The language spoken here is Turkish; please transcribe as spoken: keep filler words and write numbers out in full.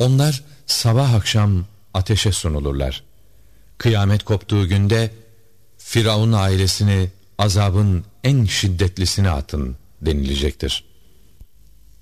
Onlar sabah akşam ateşe sunulurlar. Kıyamet koptuğu günde Firavun ailesini azabın en şiddetlisine atın denilecektir.